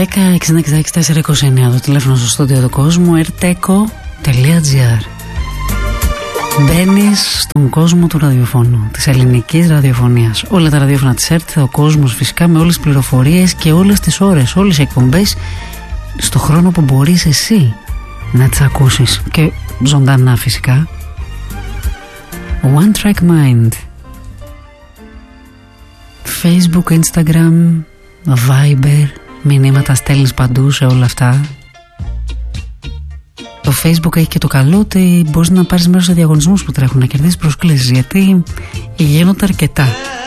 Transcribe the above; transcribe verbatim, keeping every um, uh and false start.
δέκα εξήντα εξήντα έξι τετρακόσια είκοσι εννέα το τηλέφωνο στο στούντιο του κόσμου, ερτέκο τελεία τζι άρ. Μπαίνεις στον κόσμο του ραδιοφώνου, της ελληνικής ραδιοφωνίας. Όλα τα ραδιόφωνα της ΕΡΤ, ο κόσμος φυσικά με όλες τις πληροφορίες και όλες τις ώρες, όλες οι εκπομπές, στο χρόνο που μπορείς εσύ να τις ακούσεις και ζωντανά φυσικά. One Track Mind. Facebook, Instagram, Viber, μηνύματα στέλνεις παντού σε όλα αυτά. Το Facebook έχει και το καλό ότι μπορείς να πάρεις μέρος σε διαγωνισμούς που τρέχουν, να κερδίσεις προσκλήσεις, γιατί γίνονται αρκετά.